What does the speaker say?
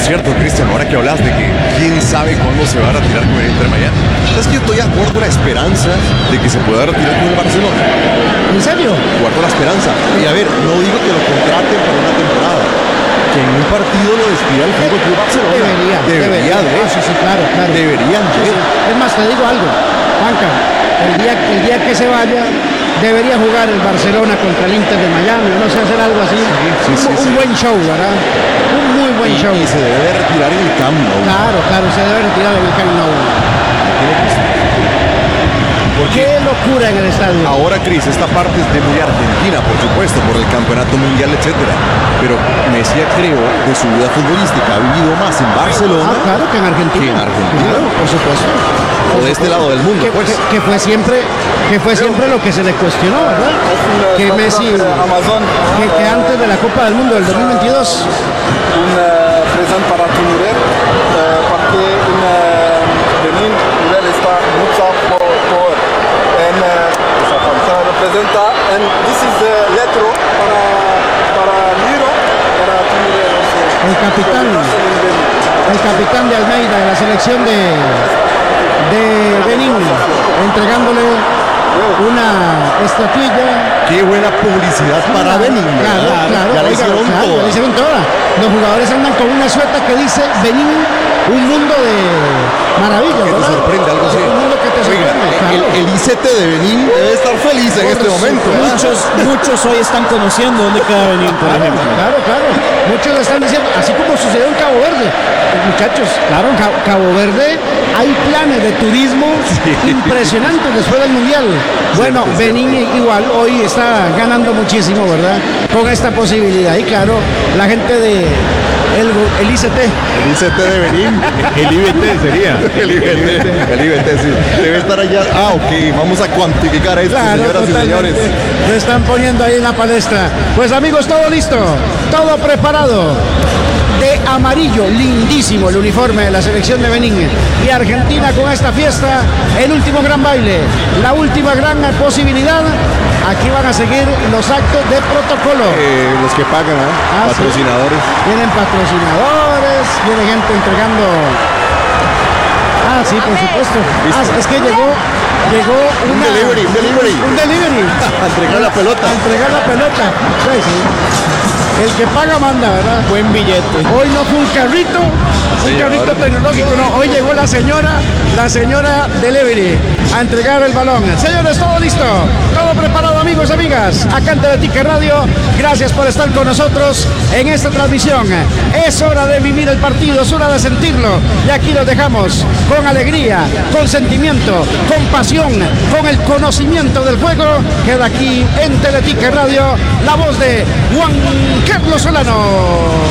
cierto, Cristian, ahora que hablas de que quién sabe cuándo se va a retirar con el Inter Miami. ¿Sabes que yo estoy de acuerdo con la esperanza de que se pueda retirar con el Barcelona? ¿En serio? Guardo la esperanza. Y a ver, no digo que lo contraten para una temporada. Que en un partido lo despida el Fútbol Club Barcelona. Debería de. Sí, claro. Deberían de. Sí. Es más, te digo algo, Juanca, el día que se vaya, debería jugar el Barcelona contra el Inter de Miami, no sé, hacer algo así. Un buen show, ¿verdad? Un muy buen show. Y se debe retirar en el Camp Nou. Claro, se debe retirar en el Camp Nou. ¡Qué locura en el estadio! Ahora, Cris, esta parte es de muy Argentina, por supuesto, por el campeonato mundial, etcétera. Pero Messi, creo, de su vida futbolística ha vivido más en Barcelona claro, que en Argentina. Claro, por supuesto. O de este lado del mundo, que fue siempre lo que se le cuestionó, ¿verdad? Que Messi, que antes de la Copa del Mundo del 2022 un present para tu mujer, porque en Benin nivel está mucho por se representa and this is the letter para Miro, para tu mujer. El capitán de Almeida de la selección de Benin, entregándole una estatuilla. Qué buena publicidad para Benin. Claro, ya le hicieron toda. Los jugadores andan con una sueta que dice Benin, un mundo de maravillas. Que te sorprende, algo así. Un mundo que te sorprende. El ICT de Benin debe estar feliz en este momento. Muchos hoy están conociendo dónde queda Benin, por ejemplo. Claro. Muchos lo están diciendo, así como sucedió en Cabo Verde. Muchachos, claro, en Cabo Verde hay planes de turismo impresionantes después del Mundial. Bueno, Benin igual hoy está ganando muchísimo, ¿verdad? Con esta posibilidad. Y claro, la gente de el ICT. El ICT de Benin. El IBT sería. El IBT, sí. Debe estar allá. Ok, vamos a cuantificar esto, señoras y señores. Lo están poniendo ahí en la palestra. Pues amigos, todo listo, todo preparado. De amarillo, lindísimo el uniforme de la selección de Benin. Y Argentina con esta fiesta, el último gran baile, la última gran posibilidad. Aquí van a seguir los actos de protocolo. Los que pagan, patrocinadores. Sí. Vienen patrocinadores, viene gente entregando. Sí, por supuesto. Es que llegó un delivery. A entregar la pelota. Sí. El que paga manda, ¿verdad? Buen billete. Hoy no fue un carrito tecnológico, no. Hoy llegó la señora delivery a entregar el balón. Señores, todo listo, todo preparado, amigos, amigas. Acá en Teletica Radio, gracias por estar con nosotros en esta transmisión. Es hora de vivir el partido, es hora de sentirlo. Y aquí los dejamos con alegría, con sentimiento, con pasión, con el conocimiento del juego. Queda aquí en Teletica Radio la voz de Juan Carlos Solano.